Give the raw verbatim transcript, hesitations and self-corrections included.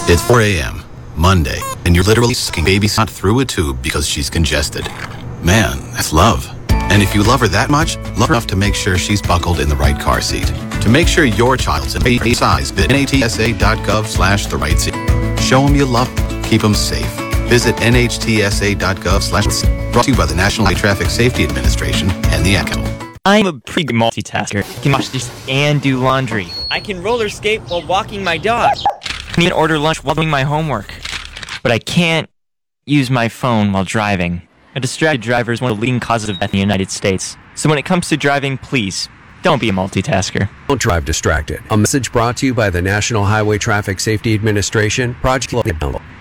It's four a.m., Monday, and you're literally sucking baby snot through a tube because she's congested. Man, that's love. And if you love her that much, love her enough to make sure she's buckled in the right car seat. To make sure your child's in a size, visit N H T S A dot gov slash the right seat. Show them you love them. Keep them safe. Visit N H T S A dot gov slash brought to you by the National Highway Traffic Safety Administration and the A C O. I'm a pretty good multitasker. I can wash dishes and do laundry. I can roller skate while walking my dog. I can even order lunch while doing my homework. But I can't use my phone while driving. A distracted driver is one of the leading causes of death in the United States. So when it comes to driving, please, don't be a multitasker. Don't drive distracted. A message brought to you by the National Highway Traffic Safety Administration, Project Love.